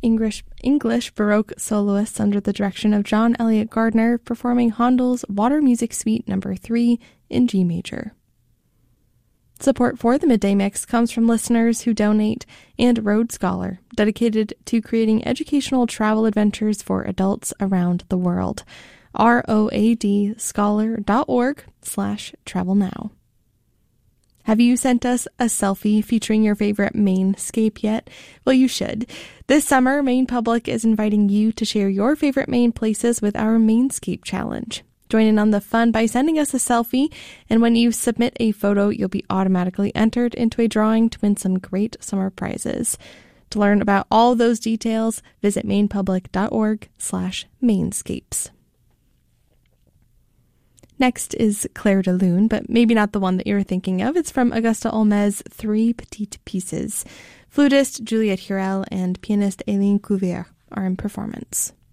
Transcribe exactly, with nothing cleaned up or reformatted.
English, English Baroque soloists under the direction of John Elliott Gardner performing Handel's Water Music Suite number three in G major. Support for the Midday Mix comes from listeners who donate and Road Scholar, dedicated to creating educational travel adventures for adults around the world. R O A D scholar dot org slash travel now. Have you sent us a selfie featuring your favorite Mainscape yet? Well, you should. This summer, Maine Public is inviting you to share your favorite Maine places with our Mainscape Challenge. Join in on the fun by sending us a selfie, and when you submit a photo, you'll be automatically entered into a drawing to win some great summer prizes. To learn about all those details, visit maine public dot org slash mainscapes. Next is Clair de Lune, but maybe not the one that you're thinking of. It's from Augusta Olmez's Three Petites Pieces. Flutist Juliette Hurel and pianist Aileen Cuvier are in performance.